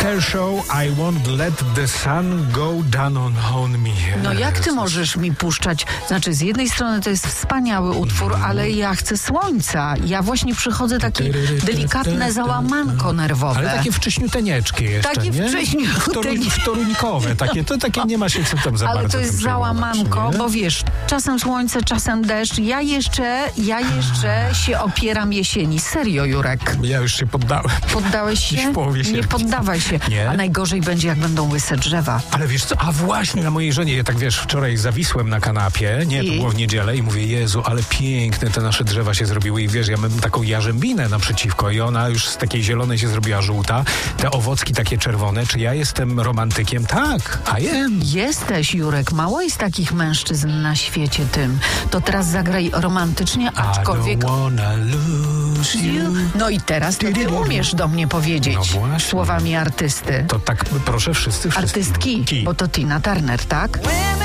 Kershaw, I won't let the sun go down on me. No jak ty możesz mi puszczać? Znaczy, z jednej strony to jest wspaniały utwór, ale ja chcę słońca. Ja właśnie przychodzę takie delikatne załamanko nerwowe. Ale takie wcześniuteńeczki jeszcze, Takie nie? Wtorunikowe. Takie nie ma się co tam za ale bardzo to jest tym załamanko, nie? bo wiesz, czasem słońce, czasem deszcz. Ja jeszcze się opieram jesieni. Serio, Jurek. Ja już się poddałem. Poddałeś się? Gdzieś w połowie sierpnia. Nie poddawaj się. Nie? A najgorzej będzie, jak będą łyse drzewa. Ale wiesz co, a właśnie na mojej żonie, ja tak wiesz, wczoraj zawisłem na kanapie, to było w niedzielę i mówię, Jezu, ale piękne te nasze drzewa się zrobiły i wiesz, ja mam taką jarzębinę naprzeciwko i ona już z takiej zielonej się zrobiła żółta, te owocki takie czerwone, czy ja jestem romantykiem? Tak, Jesteś, Jurek, mało jest takich mężczyzn na świecie tym. To teraz zagraj romantycznie, aczkolwiek... I don't wanna lose you. No i teraz to ty umiesz do mnie powiedzieć No właśnie. słowami artysty. To tak, proszę wszyscy. Artystki, bo to Tina Turner, tak?